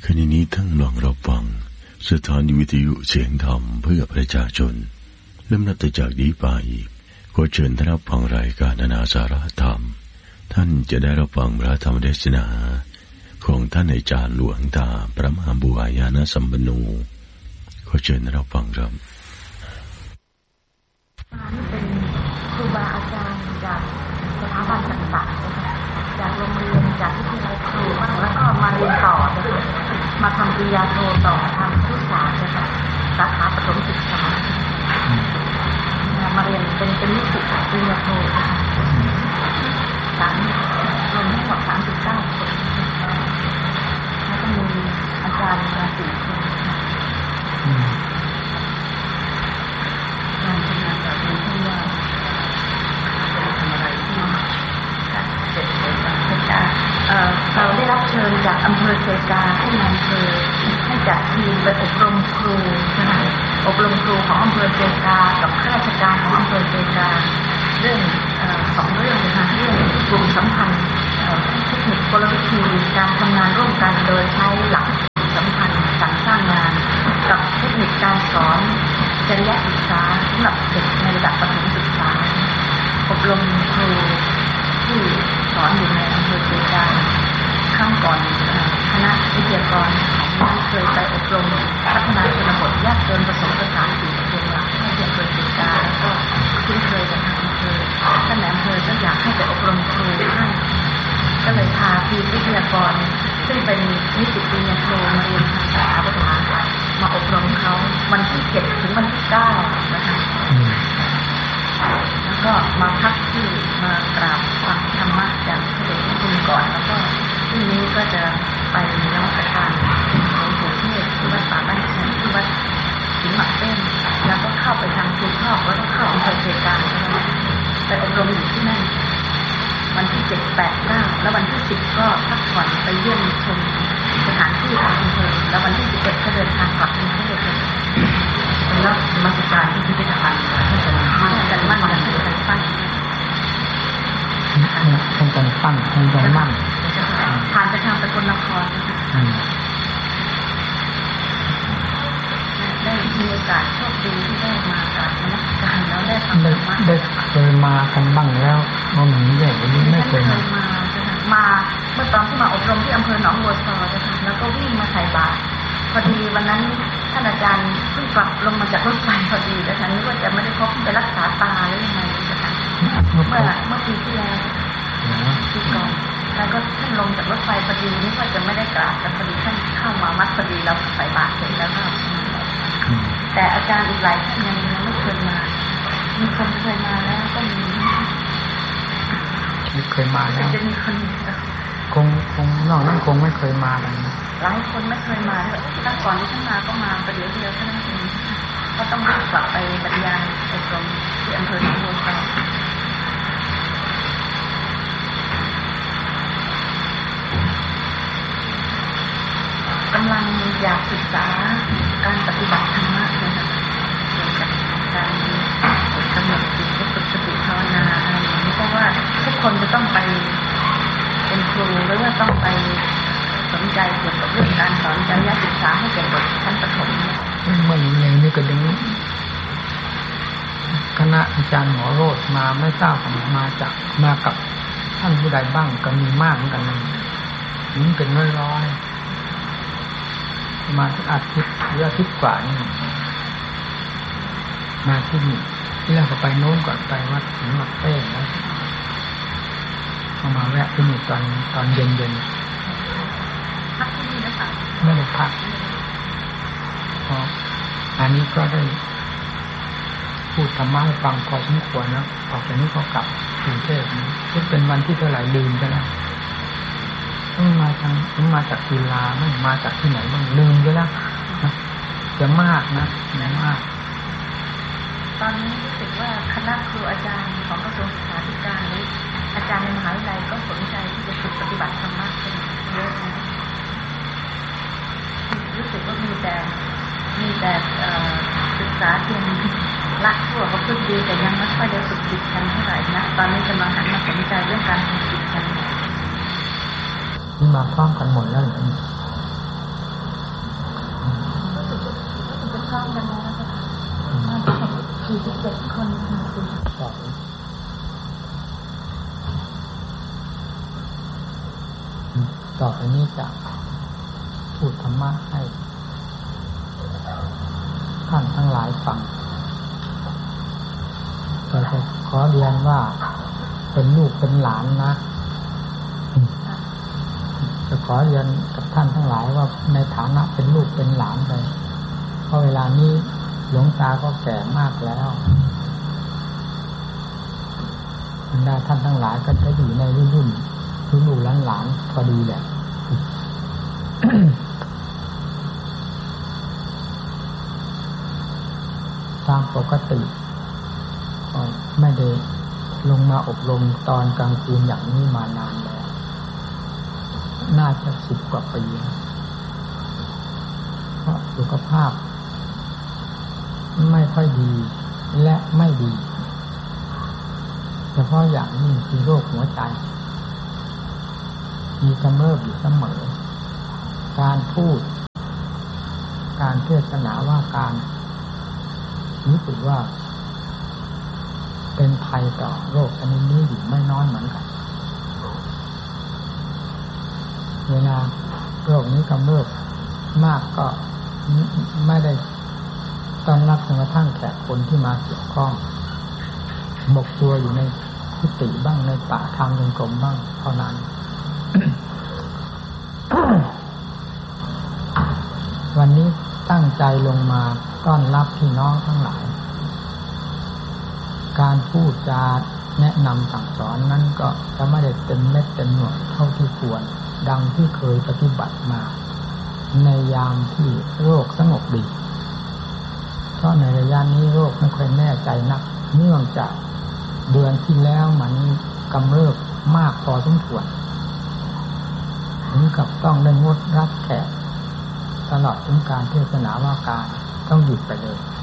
ขณะนี้ทั้งลองรับฟังสถานีวิทยุเสียงธรรมเพื่อประชาชนและนับจากนี้ไปขอเชิญท่านรับฟังรายการนานาสาระธรรมท่านจะได้รับฟังพระธรรมเทศนาของท่านอาจารย์หลวงตาพระมหาบุญญาณสัมปันโนขอเชิญรับฟังครับเป็นครูบาอาจารย์จากสถาบันต่างๆจากโรงเรียนจากวิทยาลัยครูบ้างแล้วก็มาเรียนต่อมาทำปริญญาโทต่อทางผู้สาวสาขาประถมศึกษามาเรียนเป็นนิสิตปริญญาโทรวมทั้งหมด39 คนแล้วก็มีอาจารย์มา4 คนการทำงานแบบนี้ที่ว่าเป็นทำอะไรที่เสร็จเลยค่ะเราได้รับเชิญจากอำเภอเซกาที่อำเภอให้จัดทีมไปอบรมครูนะคะอบรมครูของอำเภอเซกากับข้าราชการของอำเภอเซกาเรื่อง2 เรื่องนะคะเรื่องกลุ่มสัมพันธ์เทคนิคกลวิธีการทำงานร่วมกันโดยใช้หลักสัมพันธ์การสร้างงานกับเทคนิคการสอนจริยศึกษาสำหรับเด็กในระดับประถมศึกษาอบรมครูที่สอนอยู่ในอำเภอเซกาข้างก่อนคณะวิทยากรของเคยไปอบรมพัฒนาชนบทยากจนผสมผสาน4 ประเด็นหลักให้อำเภอเซกาแล้วก็คุ้นเคยกับทางอำเภอท่านนายอำเภอก็อยากให้ไปอบรมครูให้ก็เลยพาทีมวิทยากรซึ่งเป็นนิสิตปริญญาโทมาเรียนทางสาขาภาษามาอบรมเขาวันที่7 ถึงวันที่9นะคะแล้วก็มาพักที่มากราบฟังธรรมะจากพระเดชพระคุณก่อนแล้วก็ที่นี้ก็จะไปนมัสการหลวงปู่เทศที่วัดป่าบ้านแสนที่วัดศรีหมักเต้นแล้วก็เข้าไปทางภูทอกแล้วก็เข้าอำเภอเซกาไปอบรมอยู่ที่นั่นวันที่7, 8, 9แล้ววันที่10ก็พักผ่อนไปเยี่ยมชมสถานที่ของอำเภอแล้ววันที่11ก็เดินทางกลับกรุงเทพแล้วนมัสการที่พิพิธภัณฑ์ท่านจะมากันมั่นกันที่กันปั้นท่านจะปั้นท่านจะมั่นผ่านไปทางสกลนครได้มีโอกาสโชคดีที่ได้มากราบนมัสการแล้วได้ฟังธรรมะได้เคยมากันบ้างแล้วมันเหมือนอย่างนี้ไม่เคยมาเมื่อตอนที่มาอบรมที่อำเภอหนองบัวซอนะคะแล้วก็วิ่งมาใส่บาตรพอดีวันนั้นท่านอาจารย์เพิ่งกลับลงมาจากรถไฟพอดีนะคะนึกว่าจะไม่ได้พบไปรักษาตาหรือยังไงนะคะเมื่อปีที่แล้วปีก่อนแล้วก็ท่านลงจากรถไฟพอดีนึกว่าจะไม่ได้กราบแต่พอดีท่านเข้ามาวัดพอดีเราใส่บาตรเสร็จแล้วก็แต่อาจารย์อีกหลายท่านยังไม่เคยมามีคนเคยมาแล้วก็มีไม่เคยมาแล้วจะมีคนคงนอกนั้นคงไม่เคยมาเลยหลายคนไม่เคยมาเลยตั้งก่อนที่ท่านมาก็มาประเดี๋ยวเดียวเท่านั้นเองก็ต้องรีบกลับไปบรรยายอบรมที่อำเภอหนองบัวซอกำลังอยากศึกษาการปฏิบัติธรรมะนะคะเกี่ยวกับการกำหนดจิตฝึกสติภาวนาอะไรอย่างนี้เพราะว่าทุกคนจะต้องไปเป็นครูหรือว่าต้องไปสนใจเกี่ยวกับเรื่องการสอนจริยศึกษาให้แก่เด็กชั้นประถมไม่อย่างนี้ก็ดึงคณะอาจารย์หมอโรจน์มาไม่ทราบมากับท่านผู้ใดบ้างก็มีมากเหมือนกันนี่เป็นร้อยมาทุกอาทิตย์หรืออาทิตย์กว่านี่มาที่นี่ที่แรกก็ไปโน้นก่อนไปวัดศรีหมักเต้นแล้วมาแวะที่นี่ตอนเย็นพักที่นี่นะคะไม่ได้พักเพราะอันนี้ก็ได้พูดธรรมะให้ฟังพอสมควรแล้วออกจากนี้ก็กลับกรุงเทพนี่เป็นวันที่เท่าไหร่ลืมไปแล้วมาจากกีฬาไม่มาจากที่ไหนบ้างลืมไปแล้วจะมากนะมากตอนนี้รู้สึกว่าคณะครูอาจารย์ของกระทรวงศึกษาธิการหรืออาจารย์ในมหาวิทยาลัยก็สนใจที่จะฝึกปฏิบัติธรรมะเป็นเยอะนะรู้สึกว่ามีแต่ศึกษาเพียงละทั่วก็ฝึกดีแต่ยังไม่ค่อยได้ฝึกจิตกันเท่าไหร่นะตอนนี้กำลังหันมาสนใจเรื่องการฝึกจิตกันนี่มาพร้อมกันหมดแล้วองกันแล้วค่ะมา47 คนต่อไปนี้จะพูดธรรมะให้ท่านทั้งหลายฟังแต่จะขอเรียนว่าเป็นลูกเป็นหลานนะจะขอเรียนกับท่านทั้งหลายว่าในฐานะเป็นลูกเป็นหลานเลยเพราะเวลานี้หลวงตาก็แก่มากแล้วบรรดาท่านทั้งหลายก็จะอยู่ในรุ่นลูกหลานพอดีแหละ ตามปกติไม่ได้ลงมาอบรมตอนกลางคืนอย่างนี้มานานแล้วน่าจะ10 กว่าปีเพราะสุขภาพไม่ค่อยดีและไม่ดีเฉพาะอย่างนี้คือโรคหัวใจมีกำเริบอยู่เสมอการพูดการเทศนาว่าการรู้สึกว่าเป็นภัยต่อโรคชนิดนี้อยู่ไม่น้อยเหมือนกันเวลาโรคนี้กำเริบมากก็ไม่ได้ต้อนรับจนกระทั่งแขกคนที่มาเกี่ยวข้องหมกตัวอยู่ในกุฏิบ้างในป่าทางจงกรมบ้างเท่านั้น วันนี้ตั้งใจลงมาต้อนรับพี่น้องทั้งหลายการพูดจาแนะนำสั่งสอนนั้นก็จะไม่ได้เต็มเม็ดเต็มหน่วยเท่าที่ควรดังที่เคยปฏิบัติมาในยามที่โรคสงบดีเพราะในระยะนี้โรคไม่ค่อยแน่ใจนักเนื่องจากเดือนที่แล้วมันกำเริบมากพอสมควรถึงกับต้องได้งดรับแขกตลอดถึงการเทศนาว่าการต้องหยุดไปเลย